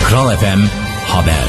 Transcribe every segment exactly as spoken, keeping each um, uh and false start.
Kral F M Haber.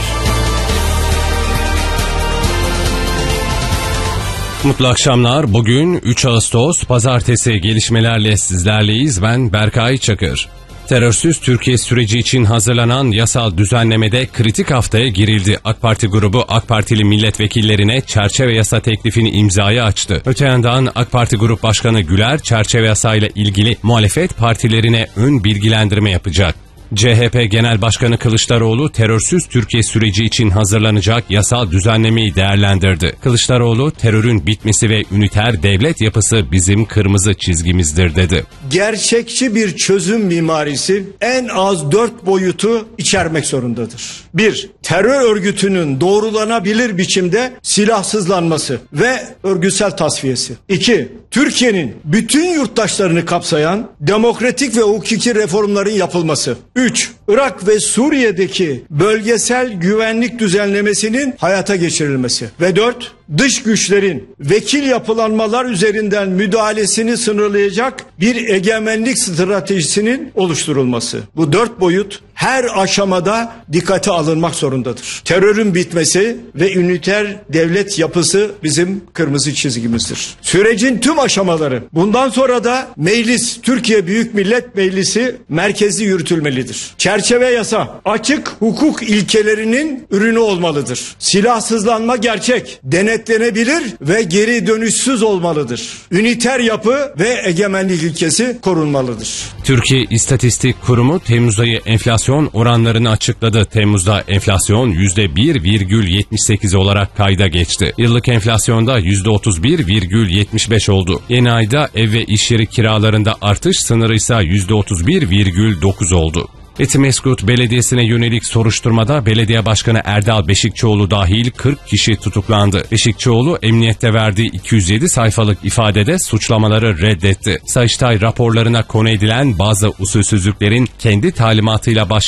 Mutlu akşamlar. Bugün üç Ağustos Pazartesi, gelişmelerle sizlerleyiz. Ben Berkay Çakır. Terörsüz Türkiye süreci için hazırlanan yasal düzenlemede kritik haftaya girildi. AK Parti grubu AK Partili milletvekillerine çerçeve yasa teklifini imzaya açtı. Öte yandan AK Parti Grup Başkanı Güler çerçeve yasayla ilgili muhalefet partilerine ön bilgilendirme yapacak. C H P Genel Başkanı Kılıçdaroğlu terörsüz Türkiye süreci için hazırlanacak yasal düzenlemeyi değerlendirdi. Kılıçdaroğlu terörün bitmesi ve üniter devlet yapısı bizim kırmızı çizgimizdir dedi. Gerçekçi bir çözüm mimarisi en az dört boyutu içermek zorundadır. Bir, terör örgütünün doğrulanabilir biçimde silahsızlanması ve örgütsel tasfiyesi. İki, Türkiye'nin bütün yurttaşlarını kapsayan demokratik ve hukuki reformların yapılması. Üç, Irak ve Suriye'deki bölgesel güvenlik düzenlemesinin hayata geçirilmesi. Ve dört, dış güçlerin vekil yapılanmalar üzerinden müdahalesini sınırlayacak bir egemenlik stratejisinin oluşturulması. Bu dört boyut her aşamada dikkate alınmak zorundadır. Terörün bitmesi ve üniter devlet yapısı bizim kırmızı çizgimizdir. Sürecin tüm aşamaları bundan sonra da meclis, Türkiye Büyük Millet Meclisi merkezli yürütülmelidir. Çerçeve yasa açık hukuk ilkelerinin ürünü olmalıdır. Silahsızlanma gerçek, denetlenebilir ve geri dönüşsüz olmalıdır. Üniter yapı ve egemenlik ilkesi korunmalıdır. Türkiye İstatistik Kurumu Temmuz ayı enflasyon oranlarını açıkladı. Temmuz'da enflasyon yüzde bir virgül yetmiş sekiz olarak kayda geçti. Yıllık enflasyonda yüzde otuz bir virgül yetmiş beş oldu. Yeni ayda ev ve iş yeri kiralarında artış sınırı ise yüzde otuz bir virgül dokuz oldu. Etimesgut Belediyesi'ne yönelik soruşturmada belediye başkanı Erdal Beşikçioğlu dahil kırk kişi tutuklandı. Beşikçioğlu emniyette verdiği iki yüz yedi sayfalık ifadede suçlamaları reddetti. Sayıştay raporlarına konu edilen bazı usulsüzlüklerin kendi talimatıyla başlatıldığını